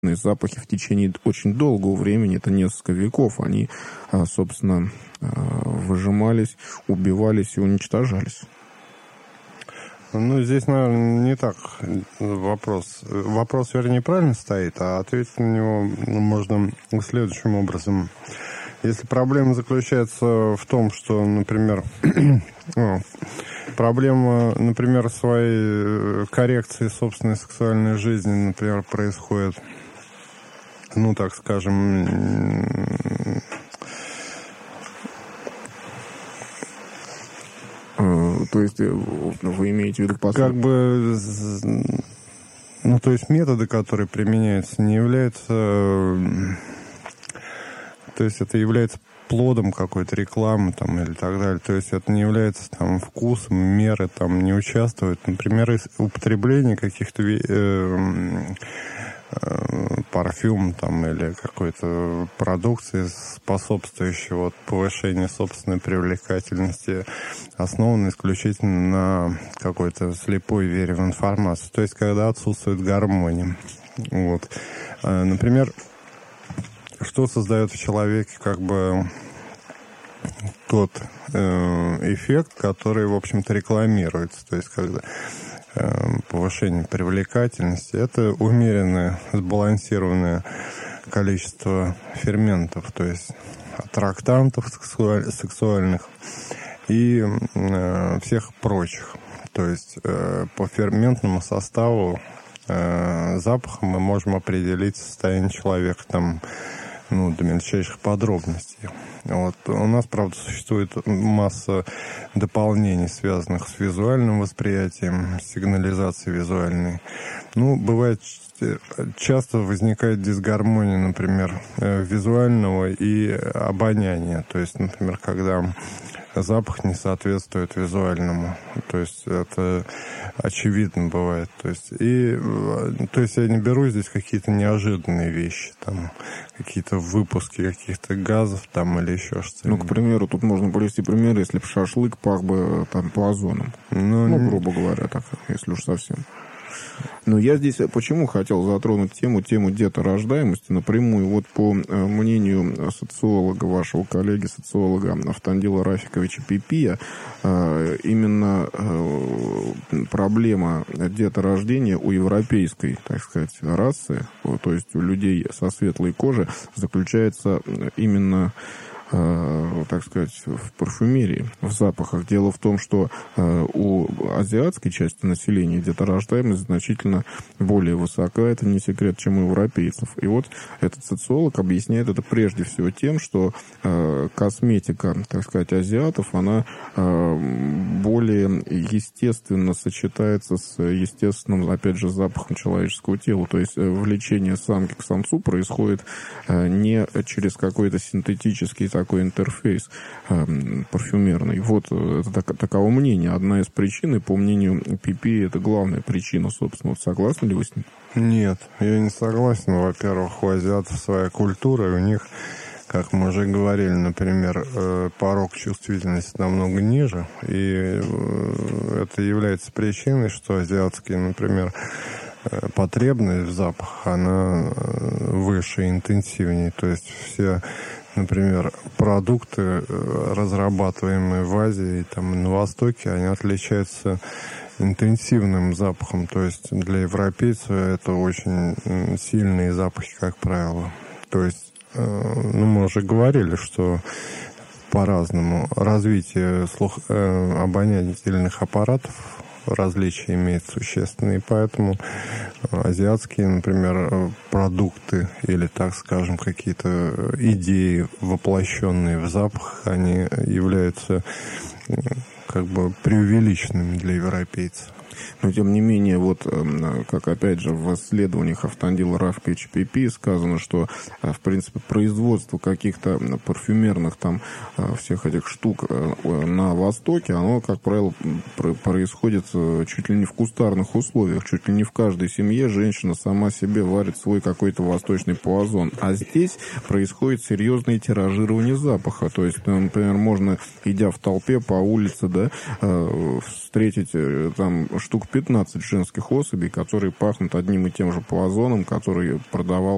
запахи в течение очень долгого времени, это несколько веков, они, собственно, выжимались, убивались и уничтожались. Ну, здесь, наверное, не так вопрос. Вопрос, вернее, правильно стоит, а ответить на него можно следующим образом. Если проблема заключается в том, что, например, проблема, например, своей коррекции собственной сексуальной жизни, например, происходит, ну, так скажем, то есть вы имеете в виду как бы, ну, то есть методы, которые применяются, не являются, то есть это является плодом какой-то рекламы там или так далее, то есть это не является там вкусом, меры там не участвуют, например, употребление каких-то парфюм там или какой-то продукции, способствующей вот повышению собственной привлекательности, основан исключительно на какой-то слепой вере в информацию. То есть, когда отсутствует гармония. Вот. Например, что создает в человеке как бы тот эффект, который, в общем-то, рекламируется. То есть, когда повышение привлекательности, это умеренное, сбалансированное количество ферментов, то есть аттрактантов сексуальных и всех прочих. То есть по ферментному составу запаха мы можем определить состояние человека там, ну, до мельчайших подробностей. Вот. У нас, правда, существует масса дополнений, связанных с визуальным восприятием, сигнализацией визуальной. Ну, бывает, часто возникает дисгармония, например, визуального и обоняния. То есть, например, когда запах не соответствует визуальному. То есть это очевидно бывает. То есть я не беру здесь какие-то неожиданные вещи, там какие-то выпуски каких-то газов там или еще что-то. Ну, к примеру, тут можно привести пример, если бы шашлык пах бы там по озону. Ну, грубо говоря, так, если уж совсем. Но я здесь почему хотел затронуть тему деторождаемости напрямую. Вот по мнению социолога, вашего коллеги, социолога Автандила Рафиковича Пипия, именно проблема деторождения у европейской, так сказать, расы, то есть у людей со светлой кожей, заключается именно, так сказать, в парфюмерии, в запахах. Дело в том, что у азиатской части населения деторождаемость значительно более высока, это не секрет, чем у европейцев. И вот этот социолог объясняет это прежде всего тем, что косметика, так сказать, азиатов, она более естественно сочетается с естественным, опять же, запахом человеческого тела. То есть влечение самки к самцу происходит не через какой-то синтетический такой интерфейс парфюмерный. Вот это таково мнение. Одна из причин, и по мнению Пипи, это главная причина, собственно. Вот согласны ли вы с ним? Нет, я не согласен. Во-первых, у азиатов своя культура, и у них, как мы уже говорили, например, порог чувствительности намного ниже, и это является причиной, что азиатские, например, потребность в запах, она выше, интенсивнее. То есть все, например, продукты, разрабатываемые в Азии там, и на Востоке, они отличаются интенсивным запахом. То есть для европейца это очень сильные запахи, как правило. То есть, ну, мы уже говорили, что по-разному развитие обонятельных аппаратов различия имеет существенные, и поэтому азиатские, например, продукты или, так скажем, какие-то идеи, воплощенные в запах, они являются как бы преувеличенными для европейцев. Но, тем не менее, вот, как, опять же, в исследованиях Автандила Рафиковича Пипи сказано, что, в принципе, производство каких-то парфюмерных там всех этих штук на Востоке, оно, как правило, происходит чуть ли не в кустарных условиях. Чуть ли не в каждой семье женщина сама себе варит свой какой-то восточный пуазон. А здесь происходит серьезное тиражирование запаха. То есть, например, можно, идя в толпе по улице, да, встретить там штук 15 женских особей, которые пахнут одним и тем же пуазоном, который продавал